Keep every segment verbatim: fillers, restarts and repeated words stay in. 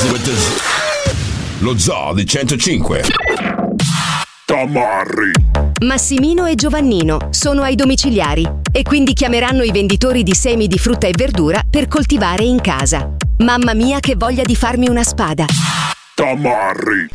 Lo Zoo di centocinque. Tamarri. Massimino e Giovannino sono ai domiciliari e quindi chiameranno i venditori di semi di frutta e verdura per coltivare in casa. Mamma mia che voglia di farmi una spada. Tamarri.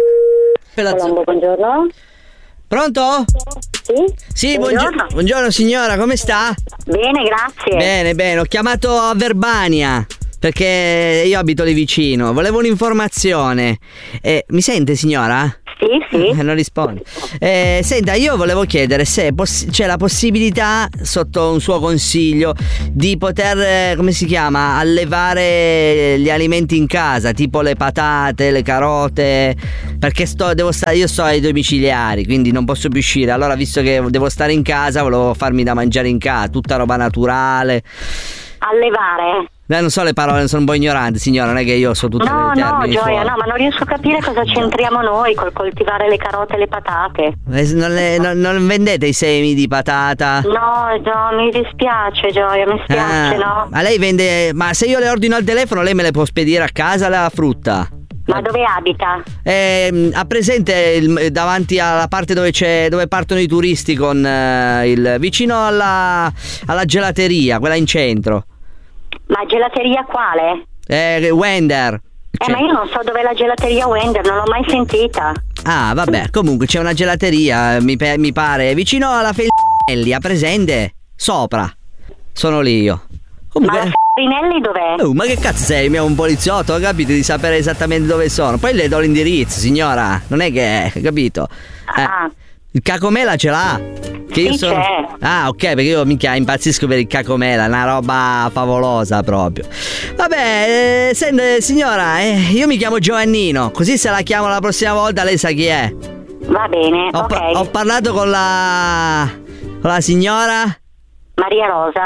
Colombo, buongiorno. Pronto? Sì? Sì, buongiorno. buongiorno, buongiorno signora, come sta? Bene, grazie. Bene, bene, ho chiamato a Verbania perché io abito lì vicino, volevo un'informazione. Eh, mi sente signora? Sì, sì. Eh, non risponde. Eh, senta, io volevo chiedere se poss- c'è la possibilità, sotto un suo consiglio, di poter, eh, come si chiama, allevare gli alimenti in casa, tipo le patate, le carote, perché sto, devo stare, io sto ai domiciliari, quindi non posso più uscire. Allora, visto che devo stare in casa, volevo farmi da mangiare in casa, tutta roba naturale. Allevare? Eh, non so le parole, sono un po' ignorante, signora, non è che io so tutte No, le no, termini Gioia, fuori. no, ma non riesco a capire cosa c'entriamo noi col coltivare le carote e le patate. Eh, non, le- non- non vendete i semi di patata? No, no, mi dispiace, Gioia, mi spiace, Ah, no? ma lei vende. Ma se io le ordino al telefono, lei me le può spedire a casa la frutta? Ma dove abita? Eh, ha presente il- davanti alla parte dove c'è dove partono i turisti con eh, il vicino alla, alla gelateria, quella in centro. Ma gelateria quale? Eh, Wender. Eh, ma io non so dov'è la gelateria Wender, non l'ho mai sentita. Ah, vabbè, comunque c'è una gelateria, mi, pe- mi pare, vicino alla Fellinelli, ha presente? Sopra. Sono lì io. Comunque. Ma la Rinelli dov'è? Oh, ma che cazzo sei? Mi è un poliziotto, ho capito di sapere esattamente dove sono. Poi le do l'indirizzo, signora. Non è che, capito? Eh, Ah. il cacomela ce l'ha? Che io Sì, sono... c'è. Ah, ok, perché io minchia impazzisco per il cacomela, una roba favolosa proprio. Vabbè, eh, senta, signora, eh, io mi chiamo Giovannino, così se la chiamo la prossima volta lei sa chi è. Va bene, Ho, ok. pa- ho parlato con la... con la signora? Maria Rosa.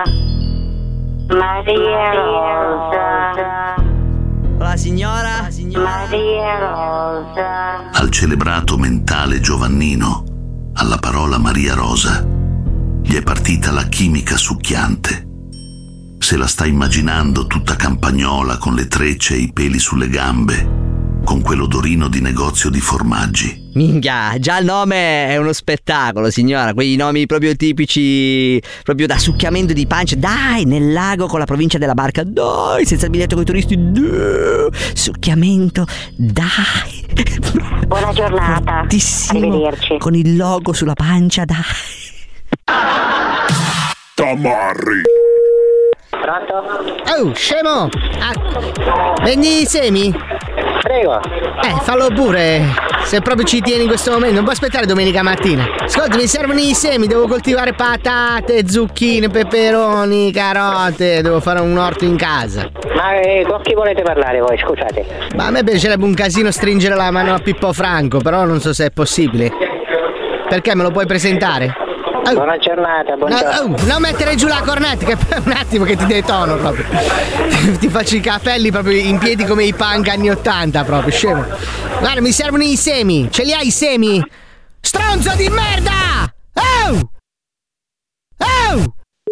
Maria Rosa. Con la signora? La signora? Maria Rosa. Al celebrato mentale Giovannino, alla parola Maria Rosa, gli è partita la chimica succhiante. Se la sta immaginando tutta campagnola, con le trecce e i peli sulle gambe, con quell'odorino di negozio di formaggi. Minchia, già il nome è uno spettacolo, signora. Quei nomi proprio tipici, proprio da succhiamento di pancia. Dai, nel lago con la provincia della barca. Dai, senza il biglietto con i turisti. Dai, succhiamento, dai. Buona giornata. Fortissimo, Arrivederci. con il logo sulla pancia, dai. Tamarri. Pronto? Oh, scemo! Ah, vendi i semi? Prego. Eh, fallo pure. Se proprio ci tieni in questo momento, non puoi aspettare domenica mattina. Ascolta, mi servono i semi, devo coltivare patate, zucchine, peperoni, carote, devo fare un orto in casa. Ma eh, con chi volete parlare voi, scusate? Ma a me piacerebbe un casino stringere la mano a Pippo Franco, però non so se è possibile. Perché me lo puoi presentare? Oh. Buona giornata, buongiorno. No, oh, non mettere giù la cornetta, che poi è un attimo che ti detono proprio. Ti faccio i capelli proprio in piedi come i punk anni ottanta, proprio, scemo. Guarda, mi servono i semi. Ce li hai i semi? Stronzo di merda! Oh! Oh!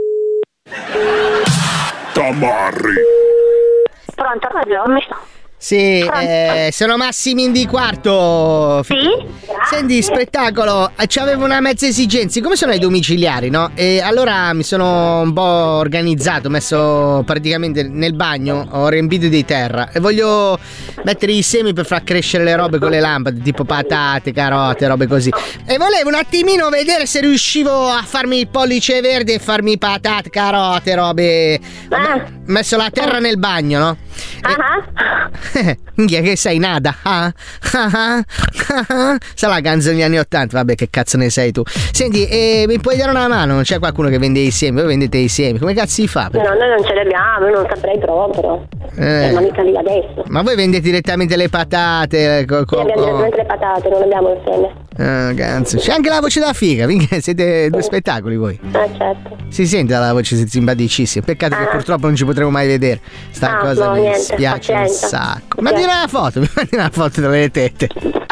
Tamarri. Pronto, ragione. Sì, eh, sono Massimini di Quarto. Sì? Senti, spettacolo, c'avevo una mezza esigenza, come sono ai domiciliari, no? E allora mi sono un po' organizzato, ho messo praticamente nel bagno, ho riempito di terra e voglio mettere i semi per far crescere le robe con le lampade, tipo patate, carote, robe così. E volevo un attimino vedere se riuscivo a farmi il pollice verde e farmi patate, carote, robe. Ah. Ho messo la terra nel bagno, no? Ah. Minchia, che sei nada? Ah, ah, ah, ah. Sa la canzone degli anni ottanta, vabbè, che cazzo ne sei tu? Senti, eh, mi puoi dare una mano? C'è qualcuno che vende i semi? Voi vendete i semi? Come cazzo si fa? No, noi non ce li abbiamo, io non saprei proprio. Eh. Ma mica lì adesso. Ma voi vendete direttamente le patate? Co- co- Noi abbiamo co- direttamente le patate, non abbiamo il seme. Ah, cazzo. C'è anche la voce da figa, minchia, siete due spettacoli voi. Eh, certo. Si sente la voce simpaticissima. Peccato che Ah. purtroppo non ci potremo mai vedere. Sta Ah, cosa no, mi niente, spiace un pazienza. sacco. Ma direi una foto, mi mandi una foto delle tette.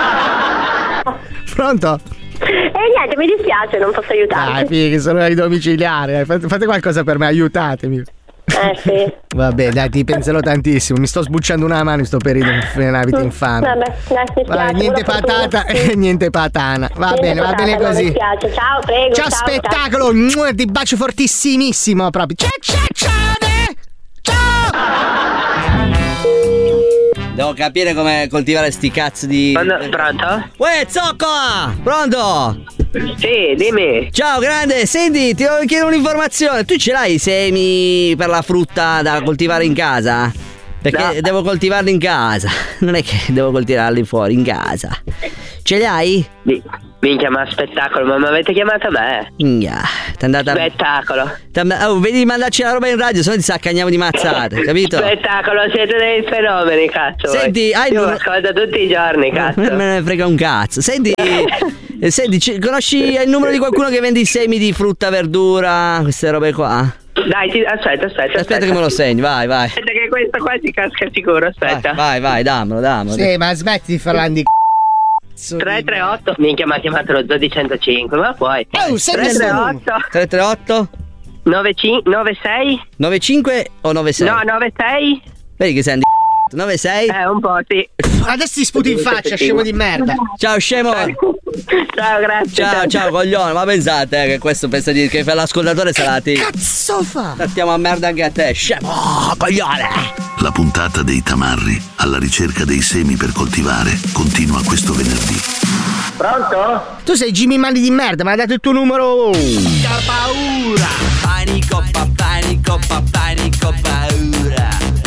Pronto? E niente, mi dispiace, non posso Dai, aiutarti. figli, sono ai domiciliari. Fate, fate qualcosa per me, aiutatemi. Eh sì. Vabbè, dai, ti penserò tantissimo. Mi sto sbucciando una mano in sto periodo, è una vita infame. Vabbè, dai, mi Vai, spiace, niente buona fortuna. patata e niente patana. Va Niente bene, va patata, bene no, così. mi spiace. Ciao, prego. Ciao, ciao, spettacolo! Mua, ti bacio fortissimissimo proprio. Ciao, ciao, ciao! Ciao! Devo capire come coltivare sti cazzo di. Pronto? Uè, Zoccola! Pronto? Sì, dimmi. Ciao, grande, senti, ti devo chiedere un'informazione. Tu ce l'hai i semi per la frutta da coltivare in casa? Perché No. devo coltivarli in casa. Non è che devo coltivarli fuori, in casa. Ce li hai? Mi- Minchia, ma spettacolo, ma mi avete chiamato me? Minchia, ti è andata. Spettacolo. t'and- Oh, vedi di mandarci la roba in radio, se no ti saccagniamo di mazzate, capito? Spettacolo, siete dei fenomeni, cazzo. voi. Senti, hai Io il- lo ascolto tutti i giorni, cazzo. Non me ne frega un cazzo. Senti, eh, senti, ci- conosci il numero di qualcuno che vende i semi di frutta, verdura, queste robe qua? Dai, ti- aspetta, aspetta, aspetta. Aspetta che me lo segni, vai, vai. Aspetta che questo qua si casca sicuro, aspetta. Vai, vai, vai, dammelo, dammelo. Sì, ma smetti di farla di c***o. tre tre otto. Minchia, mi ha chiamato lo Zoo di centocinque, ma puoi. Oh, sei tre tre otto tre tre otto nove cinque nove sei. novantacinque o novantasei? No, nove sei. Vedi che sei un di novantasei? Eh, un po' sì. Adesso ti sputi in faccia, scemo di merda. Ciao scemo. Ciao, grazie. Ciao, ciao coglione, ma pensate eh, che questo pensa di che per l'ascoltatore salati. Cazzo fa? Trattiamo a merda anche a te, scemo, oh, coglione. La puntata dei tamarri alla ricerca dei semi per coltivare continua questo venerdì. Pronto? Tu sei Jimmy Mani di merda, mi hai dato il tuo numero. Paura. Panico, pa, panico, pa, panico, paura.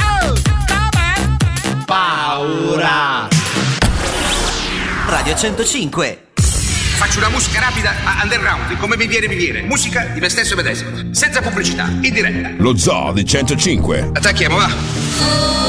Paura. Radio centocinque. Faccio una musica rapida a underground, come mi viene mi viene. Musica di me stesso medesimo, senza pubblicità, in diretta. Lo Zoo di centocinque. Attacchiamo, va.